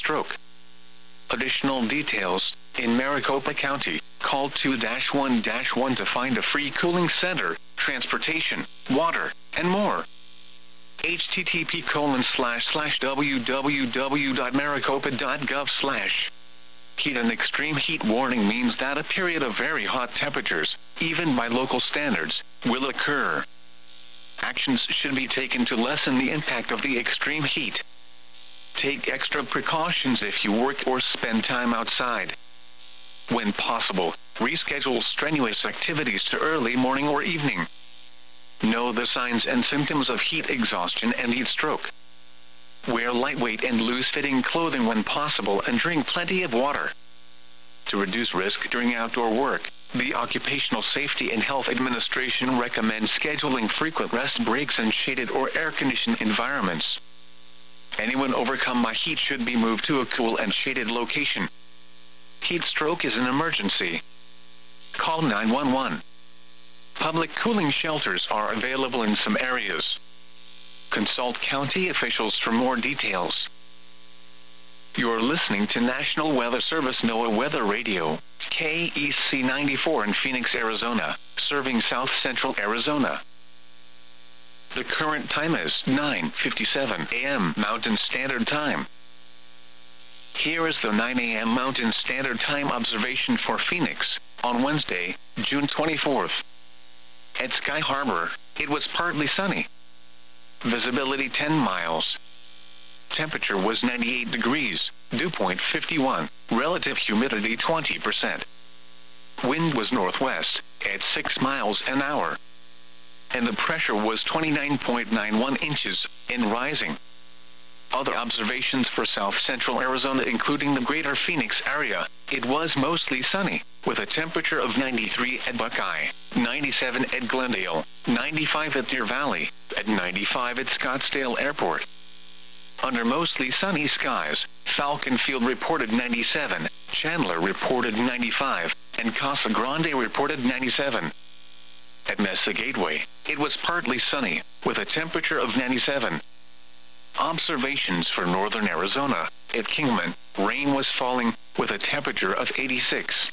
stroke. Additional details: in Maricopa County, call 2-1-1 to find a free cooling center, transportation, water, and more. http://www.maricopa.gov/. Heat and extreme heat warning means that a period of very hot temperatures, even by local standards, will occur. Actions should be taken to lessen the impact of the extreme heat. Take extra precautions if you work or spend time outside. When possible, reschedule strenuous activities to early morning or evening. Know the signs and symptoms of heat exhaustion and heat stroke. Wear lightweight and loose-fitting clothing when possible and drink plenty of water. To reduce risk during outdoor work, the Occupational Safety and Health Administration recommends scheduling frequent rest breaks in shaded or air-conditioned environments. Anyone overcome by heat should be moved to a cool and shaded location. Heat stroke is an emergency. Call 911. Public cooling shelters are available in some areas. Consult county officials for more details. You're listening to National Weather Service NOAA Weather Radio, KEC 94 in Phoenix, Arizona, serving South Central Arizona. The current time is 9:57 a.m. Mountain Standard Time. Here is the 9 a.m. Mountain Standard Time observation for Phoenix, on Wednesday, June 24th. At Sky Harbor, it was partly sunny. Visibility 10 miles. Temperature was 98 degrees, dew point 51, relative humidity 20%. Wind was northwest, at 6 miles an hour. And the pressure was 29.91 inches, and rising. Other observations for South Central Arizona including the greater Phoenix area, it was mostly sunny, with a temperature of 93 at Buckeye, 97 at Glendale, 95 at Deer Valley, at 95 at Scottsdale Airport. Under mostly sunny skies, Falcon Field reported 97, Chandler reported 95, and Casa Grande reported 97. At Mesa Gateway, it was partly sunny, with a temperature of 97. Observations for northern Arizona, at Kingman, rain was falling, with a temperature of 86.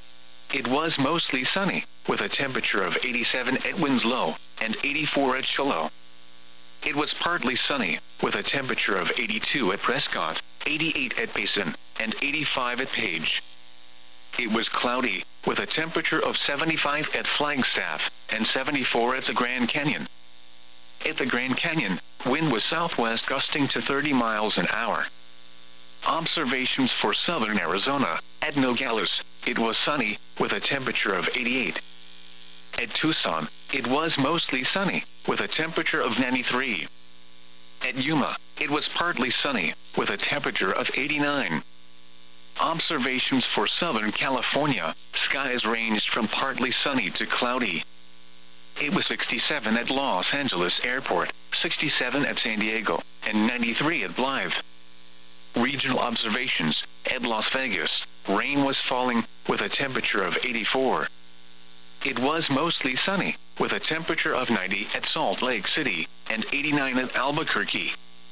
It was mostly sunny, with a temperature of 87 at Winslow, and 84 at Shiloh. It was partly sunny, with a temperature of 82 at Prescott, 88 at Payson, and 85 at Page. It was cloudy, with a temperature of 75 at Flagstaff, and 74 at the Grand Canyon. At the Grand Canyon, wind was southwest gusting to 30 miles an hour. Observations for southern Arizona, at Nogales, it was sunny, with a temperature of 88. At Tucson, it was mostly sunny, with a temperature of 93. At Yuma, it was partly sunny, with a temperature of 89. Observations for Southern California, skies ranged from partly sunny to cloudy. It was 67 at Los Angeles Airport, 67 at San Diego, and 93 at Blythe. Regional observations, at Las Vegas, rain was falling, with a temperature of 84. It was mostly sunny, with a temperature of 90 at Salt Lake City, and 89 at Albuquerque.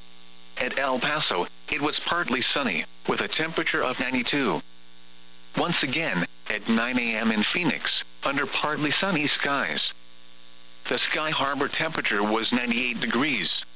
At El Paso, it was partly sunny, with a temperature of 92. Once again, at 9 a.m. in Phoenix, under partly sunny skies. The Sky Harbor temperature was 98 degrees.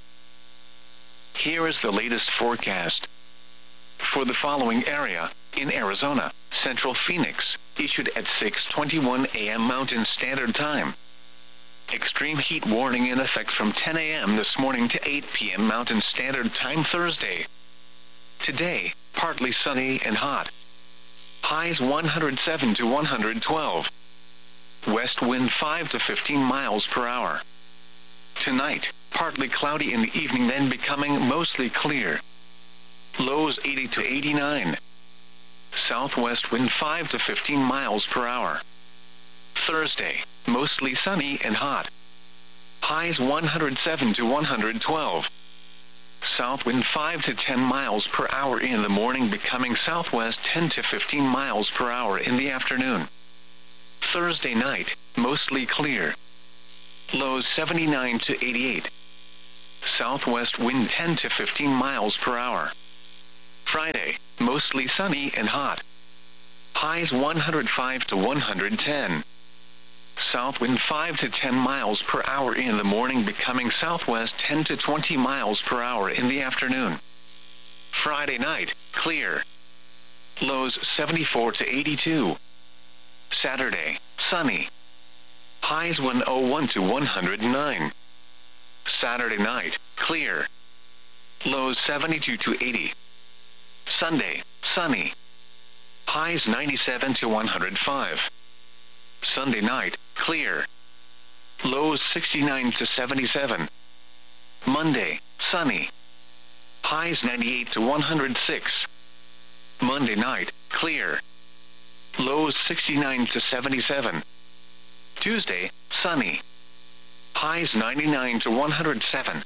Here is the latest forecast. For the following area, in Arizona, Central Phoenix, issued at 6:21 a.m. Mountain Standard Time. Extreme heat warning in effect from 10 a.m. this morning to 8 p.m. Mountain Standard Time Thursday. Today, partly sunny and hot. Highs 107 to 112. West wind 5 to 15 miles per hour. Tonight, partly cloudy in the evening then becoming mostly clear. Lows 80 to 89. Southwest wind 5 to 15 miles per hour. Thursday, mostly sunny and hot. Highs 107 to 112. South wind 5 to 10 miles per hour in the morning becoming southwest 10 to 15 miles per hour in the afternoon. Thursday night, mostly clear. Lows 79 to 88. Southwest wind 10 to 15 miles per hour. Friday, mostly sunny and hot. Highs 105 to 110. South wind 5 to 10 miles per hour in the morning, becoming southwest 10 to 20 miles per hour in the afternoon. Friday night, clear. Lows 74 to 82. Saturday, sunny. Highs 101 to 109. Saturday night, clear. Lows 72 to 80. Sunday, sunny. Highs 97 to 105. Sunday night, clear. Lows 69 to 77. Monday, sunny. Highs 98 to 106. Monday night, clear. Lows 69 to 77. Tuesday, sunny. Highs 99 to 107.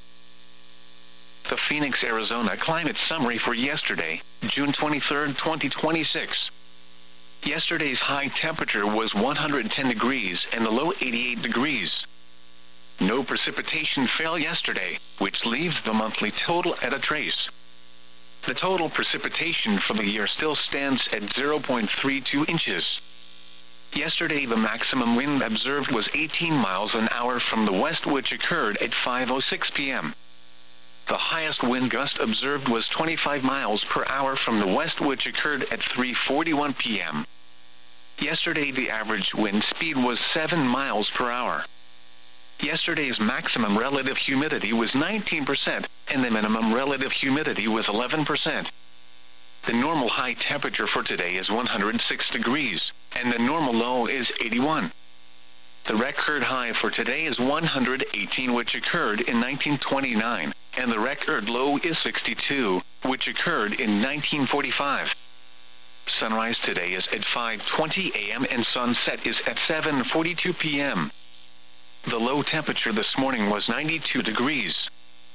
The Phoenix, Arizona climate summary for yesterday, June 23, 2026. Yesterday's high temperature was 110 degrees and the low 88 degrees. No precipitation fell yesterday, which leaves the monthly total at a trace. The total precipitation for the year still stands at 0.32 inches. Yesterday the maximum wind observed was 18 miles an hour from the west, which occurred at 5:06 p.m. The highest wind gust observed was 25 miles per hour from the west, which occurred at 3:41 p.m. Yesterday the average wind speed was 7 miles per hour. Yesterday's maximum relative humidity was 19%, and the minimum relative humidity was 11%. The normal high temperature for today is 106 degrees, and the normal low is 81. The record high for today is 118, which occurred in 1929, and the record low is 62, which occurred in 1945. Sunrise today is at 5:20 a.m. and sunset is at 7:42 p.m. The low temperature this morning was 92 degrees.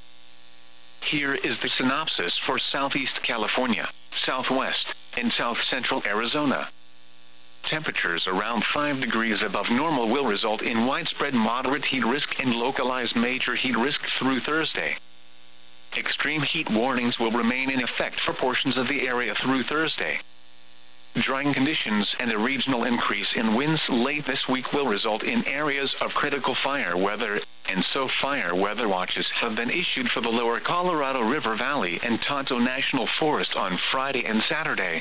Here is the synopsis for Southeast California, Southwest, and South Central Arizona. Temperatures around 5 degrees above normal will result in widespread moderate heat risk and localized major heat risk through Thursday. Extreme heat warnings will remain in effect for portions of the area through Thursday. Drying conditions and a regional increase in winds late this week will result in areas of critical fire weather, and so fire weather watches have been issued for the lower Colorado River Valley and Tonto National Forest on Friday and Saturday.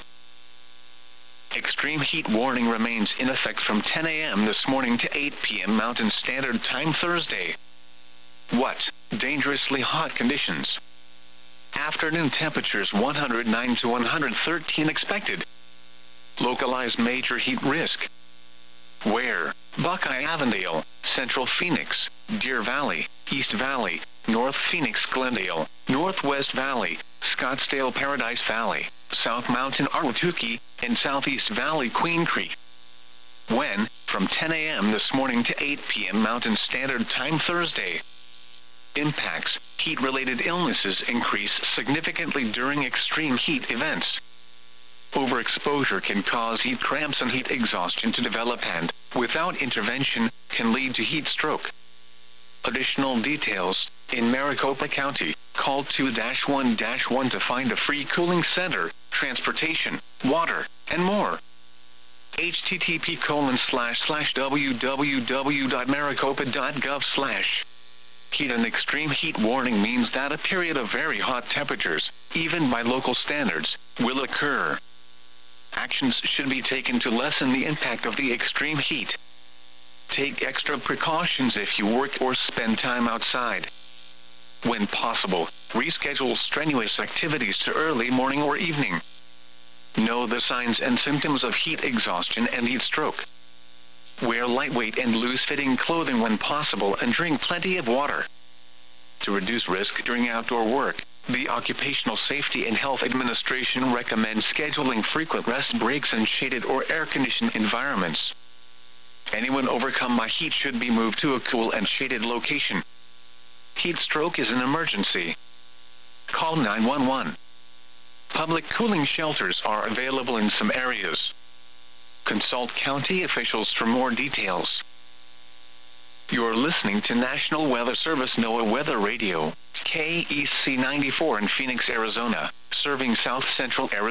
Extreme heat warning remains in effect from 10 a.m. this morning to 8 p.m. Mountain Standard Time Thursday. What? Dangerously hot conditions. Afternoon temperatures 109 to 113 expected. Localized major heat risk. Where? Buckeye Avondale, Central Phoenix, Deer Valley, East Valley, North Phoenix Glendale, Northwest Valley, Scottsdale Paradise Valley, South Mountain Ahwatukee, and Southeast Valley Queen Creek. When? From 10 a.m. this morning to 8 p.m. Mountain Standard Time Thursday. Impacts. Heat-related illnesses increase significantly during extreme heat events. Overexposure can cause heat cramps and heat exhaustion to develop and, without intervention, can lead to heat stroke. Additional details. In Maricopa County, call 2-1-1 to find a free cooling center, transportation, water, and more. http://www.maricopa.gov/. Heat and extreme heat warning means that a period of very hot temperatures, even by local standards, will occur. Actions should be taken to lessen the impact of the extreme heat. Take extra precautions if you work or spend time outside. When possible, reschedule strenuous activities to early morning or evening. Know the signs and symptoms of heat exhaustion and heat stroke. Wear lightweight and loose-fitting clothing when possible and drink plenty of water. To reduce risk during outdoor work, the Occupational Safety and Health Administration recommends scheduling frequent rest breaks in shaded or air-conditioned environments. Anyone overcome by heat should be moved to a cool and shaded location. Heat stroke is an emergency. Call 911. Public cooling shelters are available in some areas. Consult county officials for more details. You're listening to National Weather Service NOAA Weather Radio, KEC 94 in Phoenix, Arizona. serving south-central Arizona.